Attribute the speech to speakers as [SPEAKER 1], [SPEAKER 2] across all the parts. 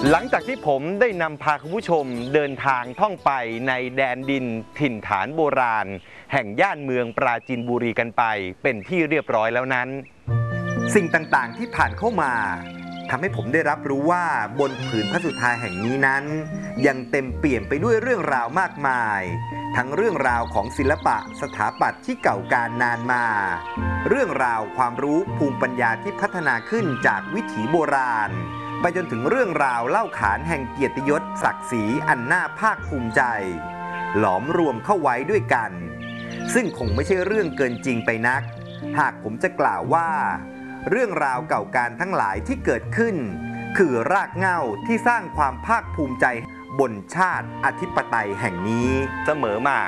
[SPEAKER 1] หลังจากที่ผมได้นำพาคุณผู้ชมเดินทางท่องไปในแดนดินถิ่นฐานโบราณแห่งย่านเมืองปราจีนบุรีกันไปเป็นที่เรียบร้อยแล้วนั้นสิ่งต่างๆที่ผ่านเข้ามาทำให้ผมได้รับรู้ว่าบนผืนพระสุธาแห่งนี้นั้นยังเต็มเปี่ยมไปด้วยเรื่องราวมากมายทั้งเรื่องราวของศิลปะสถาปัตย์ที่เก่าการนานมาเรื่องราวความรู้ภูมิปัญญาที่พัฒนาขึ้นจากวิถีโบราณไปจนถึงเรื่องราวเล่าขานแห่งเกียรติยศศักดิ์ศรีอันน่าภาคภูมิใจหลอมรวมเข้าไว้ด้วยกันซึ่งคงไม่ใช่เรื่องเกินจริงไปนักหากผมจะกล่าวว่าเรื่องราวเก่าการทั้งหลายที่เกิดขึ้นคือรากเหง้าที่สร้างความภาคภูมิใจบนชาติอธิปไตยแห่งนี้เสมอมา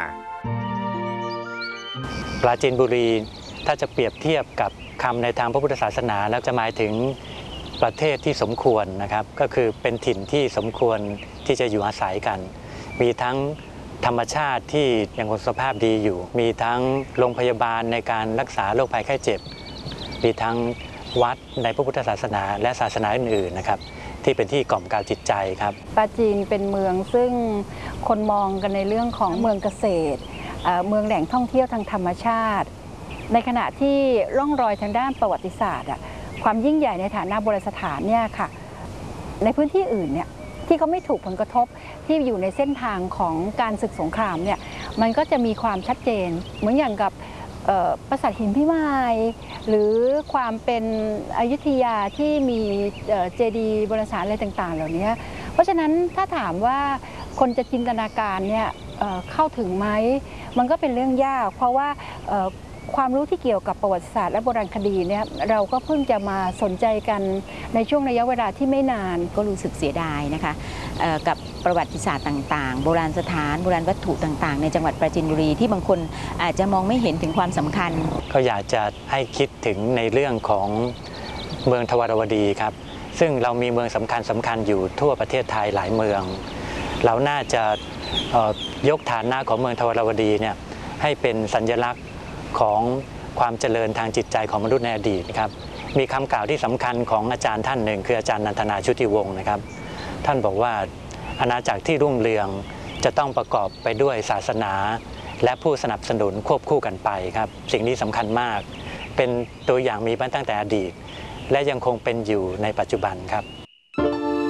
[SPEAKER 2] ปราจีนบุรีถ้าจะเปรียบเทียบกับคำในทางพระพุทธศาสนาแล้วจะหมายถึงประเทศที่สมควรนะครับก็คือเป็นถิ่นที่สมควรที่จะอยู่อาศัยกันมีทั้งธรรมชาติที่ยังคงสภาพดีอยู่มีทั้งโรงพยาบาลในการรักษาโรคภัยไข้เจ็บมีทั้งวัดในพระพุทธศาสนาและศาสนาอื่นๆนะครับที่เป็นที่กล่อมเกลาจิตใจครับ
[SPEAKER 3] ปราจีนเป็นเมืองซึ่งคนมองกันในเรื่องของเมืองเกษตรเมืองแหล่งท่องเที่ยวทางธรรมชาติในขณะที่ร่องรอยทางด้านประวัติศาสตร์ความยิ่งใหญ่ในฐานะโบราณสถานเนี่ยค่ะในพื้นที่อื่นเนี่ยที่เขาไม่ถูกผลกระทบที่อยู่ในเส้นทางของการศึกสงครามเนี่ยมันก็จะมีความชัดเจนเหมือนอย่างกับปราสาทหินพิมายหรือความเป็นอยุธยาที่มีเจดีย์โบราณสถานอะไรต่างๆเหล่านี้เพราะฉะนั้นถ้าถามว่าคนจะจินตนาการเนี่ยเข้าถึงไหมมันก็เป็นเรื่องยากเพราะว่าความรู้ที่เกี่ยวกับประวัติศาสตร์และโบราณคดีเนี่ยเราก็เพิ่งจะมาสนใจกันในช่วงระยะเวลาที่ไม่นาน
[SPEAKER 4] ก็รู้สึกเสียดายนะคะกับประวัติศาสตร์ต่างๆโบราณสถานโบราณวัตถุต่างๆในจังหวัดปราจีนบุรีที่บางคนอาจจะมองไม่เห็นถึงความสำคัญ
[SPEAKER 2] ก็อยากจะให้คิดถึงในเรื่องของเมืองทวารวดีครับซึ่งเรามีเมืองสำคัญอยู่ทั่วประเทศไทยหลายเมืองเราน่าจะยกฐานะของเมืองทวารวดีเนี่ยให้เป็นสัญลักษณ์ของความเจริญทางจิตใจของมนุษย์ในอดีตนะครับมีคำกล่าวที่สำคัญของอาจารย์ท่านหนึ่งคืออาจารย์นันทนาชุติวงศ์นะครับท่านบอกว่าอาณาจักรที่รุ่งเรืองจะต้องประกอบไปด้วยศาสนาและผู้สนับสนุนควบคู่กันไปครับสิ่งนี้สำคัญมากเป็นตัวอย่างมีมาตั้งแต่อดีตและยังคงเป็นอยู่ในปัจจุบันครับ